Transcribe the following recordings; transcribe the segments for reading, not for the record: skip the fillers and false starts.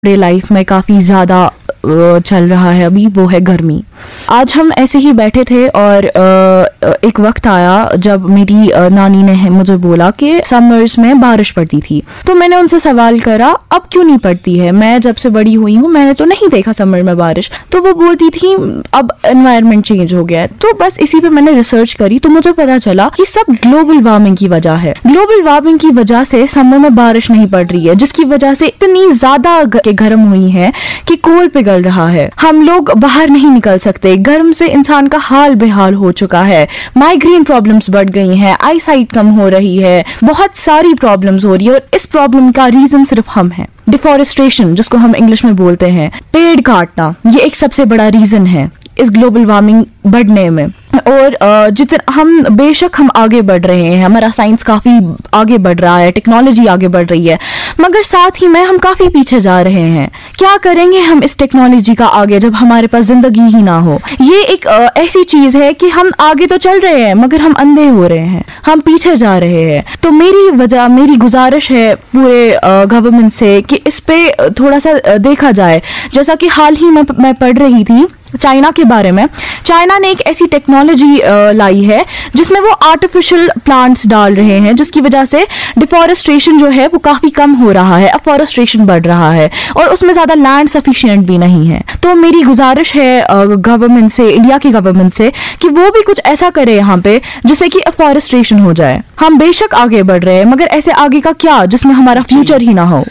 Life میں کافی زیادہ چل رہا ہے ابھی، وہ ہے گرمی. آج ہم ایسے ہی بیٹھے تھے اور ایک وقت آیا جب میری نانی نے مجھے بولا کہ سمرز میں بارش پڑتی تھی. تو میں نے ان سے سوال کرا اب کیوں نہیں پڑتی ہے، میں جب سے بڑی ہوئی ہوں میں نے تو نہیں دیکھا سمر میں بارش. تو وہ بولتی تھی اب انوائرمنٹ چینج ہو گیا ہے. تو بس اسی پہ میں نے ریسرچ کری تو مجھے پتا چلا کہ سب گلوبل وارمنگ کی وجہ ہے. گلوبل وارمنگ کی وجہ سے سمر میں بارش نہیں پڑ رہی ہے، جس کی وجہ سے اتنی زیادہ گرم ہوئی ہے کہ کول پگھل رہا ہے. ہم لوگ باہر نہیں نکل سکتے، گرم سے انسان کا حال بے حال ہو چکا ہے. مائیگرین پرابلمس بڑھ گئی ہیں، آئی سائٹ کم ہو رہی ہے، بہت ساری پرابلمس ہو رہی ہے. اور اس پرابلم کا ریزن صرف ہم ہیں. ڈیفارسٹریشن جس کو ہم انگلش میں بولتے ہیں، پیڑ کاٹنا، یہ ایک سب سے بڑا ریزن ہے اس گلوبل وارمنگ بڑھنے میں. اور ہم بے شک ہم آگے بڑھ رہے ہیں، ہمارا سائنس کافی آگے بڑھ رہا ہے، ٹیکنالوجی آگے بڑھ رہی ہے، مگر ساتھ ہی میں ہم کافی پیچھے جا رہے ہیں. کیا کریں گے ہم اس ٹیکنالوجی کا آگے جب ہمارے پاس زندگی ہی نہ ہو؟ یہ ایک ایسی چیز ہے کہ ہم آگے تو چل رہے ہیں مگر ہم اندھے ہو رہے ہیں، ہم پیچھے جا رہے ہیں. تو میری گزارش ہے پورے گورنمنٹ سے کہ اس پہ تھوڑا سا دیکھا جائے. جیسا کہ حال ہی میں پڑھ رہی تھی چائنا کے بارے میں. چائنا نے ایک ایسی ٹیکنالوجی لائی ہے جس میں وہ آرٹیفیشل پلانٹس ڈال رہے ہیں، جس کی وجہ سے ڈیفارسٹریشن جو ہے وہ کافی کم ہو رہا ہے، افارسٹریشن بڑھ رہا ہے، اور اس میں زیادہ لینڈ سفیشینٹ بھی نہیں ہے. تو میری گزارش ہے گورنمنٹ سے، انڈیا کی گورنمنٹ سے، کہ وہ بھی کچھ ایسا کرے یہاں پہ جس سے کہ افارسٹریشن ہو جائے. ہم بے شک آگے بڑھ رہے ہیں مگر ایسے آگے کا کیا جس میں ہمارا فیوچر ہی نہ ہو.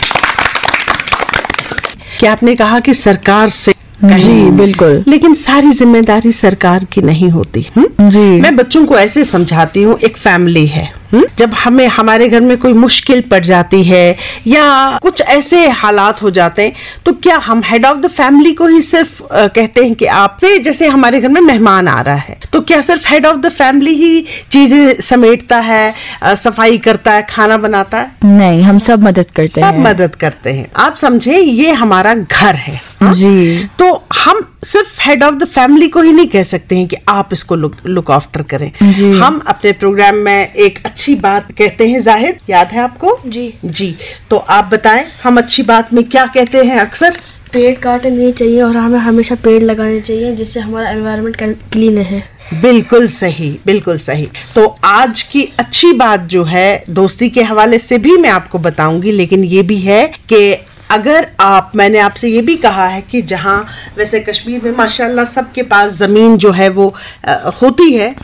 کیا آپ نے کہا کہ سرکار سے، جی بالکل، لیکن ساری ذمہ داری سرکار کی نہیں ہوتی. جی میں بچوں کو ایسے سمجھاتی ہوں، ایک فیملی ہے، جب ہمارے گھر میں کوئی مشکل پڑ جاتی ہے یا کچھ ایسے حالات ہو جاتے ہیں تو کیا ہم ہیڈ آف دا فیملی کو ہی صرف کہتے ہیں کہ آپ سے، جیسے ہمارے گھر میں مہمان آ رہا ہے تو کیا صرف ہیڈ آف دا فیملی ہی چیزیں سمیٹتا ہے، صفائی کرتا ہے، کھانا بناتا ہے؟ نہیں، ہم سب مدد کرتے ہیں، سب مدد کرتے ہیں. آپ سمجھیں یہ ہمارا گھر ہے. جی تو ہم صرف ہیڈ آف دا فیملی کو ہی نہیں کہہ سکتے ہیں کہ آپ اس کو لک آفٹر کریں. ہم اپنے پروگرام میں ایک اچھی بات کہتے ہیں، زاہد یاد ہے آپ کو؟ جی تو آپ بتائیں ہم اچھی بات میں کیا کہتے ہیں؟ اکثر پیڑ کاٹنے نہیں چاہیے اور ہمیں ہمیشہ پیڑ لگانے چاہیے جس سے ہمارا انوائرمنٹ کلین ہے. بالکل صحیح، بالکل صحیح. تو آج کی اچھی بات جو ہے دوستی کے حوالے سے بھی میں آپ کو بتاؤں گی، لیکن یہ بھی ہے کہ اگر میں نے آپ سے یہ بھی کہا ہے کہ جہاں ویسے کشمیر میں ماشاءاللہ سب کے پاس زمین جو ہے وہ ہوتی ہے،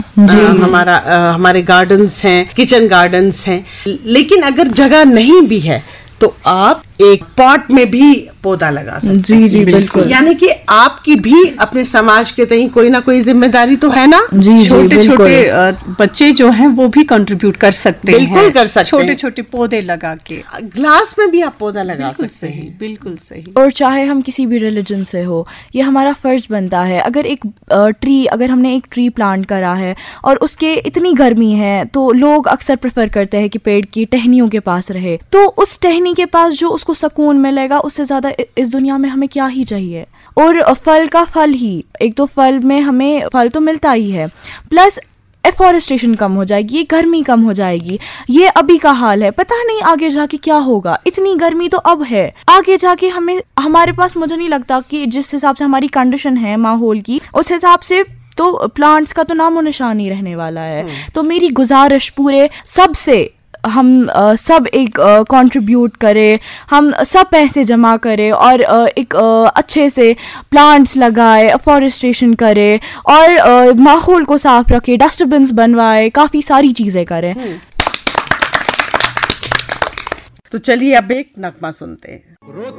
ہمارے گارڈنز ہیں، کچن گارڈنز ہیں، لیکن اگر جگہ نہیں بھی ہے تو آپ ایک پاٹ میں بھی پودا لگا سکتے ہیں. جی بالکل، یعنی کہ آپ کی بھی اپنے سماج کے تئیں کوئی نہ کوئی ذمہ داری تو ہے نا. چھوٹے چھوٹے بچے جو ہیں وہ بھی کنٹریبیوٹ کر سکتے ہیں، بالکل کر سکتے ہیں، چھوٹے چھوٹے پودے لگا کے. گلاس میں بھی آپ پودا لگا سکتے ہیں. بالکل صحیح. اور چاہے ہم کسی بھی ریلیجن سے ہو، یہ ہمارا فرض بنتا ہے. اگر ہم نے ایک ٹری پلانٹ کرا ہے اور اس کے اتنی گرمی ہے تو لوگ اکثر پریفر کرتے ہیں کہ پیڑ کی ٹہنیوں کے پاس رہے. تو اس ٹہنی کے پاس جو اس کو سکون ملے گا اس سے زیادہ اس دنیا میں ہمیں کیا ہی چاہیے. اور پھل کا پھل ہی، ایک تو پھل میں ہمیں پھل تو ملتا ہی ہے، پلس ایفورسٹریشن کم ہو جائے گی، گرمی کم ہو جائے گی. یہ ابھی کا حال ہے، پتہ نہیں آگے جا کے کیا ہوگا. اتنی گرمی تو اب ہے، آگے جا کے ہمارے پاس مجھے نہیں لگتا کہ جس حساب سے ہماری کنڈیشن ہے ماحول کی، اس حساب سے تو پلانٹس کا تو نام و نشان ہی رہنے والا ہے. تو میری گزارش پورے سب سے، ہم سب ایک کنٹریبیوٹ کرے، ہم سب پیسے جمع کرے اور ایک اچھے سے پلانٹس لگائے، افارسٹریشن کرے اور ماحول کو صاف رکھے، ڈسٹ بنس بنوائے، کافی ساری چیزیں کریں. تو چلیے اب ایک نغمہ سنتے ہیں.